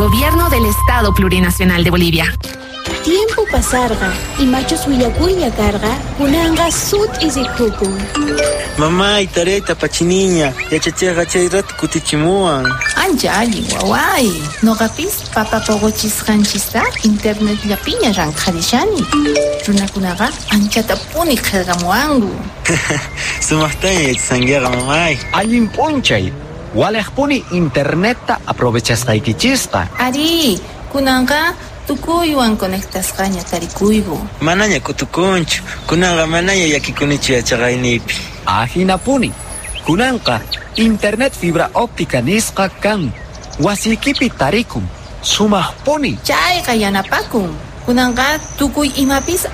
Gobierno del Estado Plurinacional de Bolivia. Tiempo pasarga y machos huillacuya carga, kunanga sut izikukun. Mamá y tareta pachiniña, yachacheja chayrat kutichimuan. Ancha allin waway, noqapis papapaguchisqanchista internet llapiña ranqarishani. Runakunaqa anchata puni qillqamuwanku. Sumaqtaña sangiaqa mamay. Allin p'unchay, waliqpuni internetta aprovechasqaykichisqa. Ari, kunanqa tukuywan conectasqaña tarikuyku. Manaña kutukunchu, kunanga manaña yakikunichu yachaqaynipi. Ahinapuni, kunanqa internet fibra óptica nisqa kan. Wasiykipi tarikum, sumaqpuni. Chayqa yanapakun. Kunanqa tukuy imapis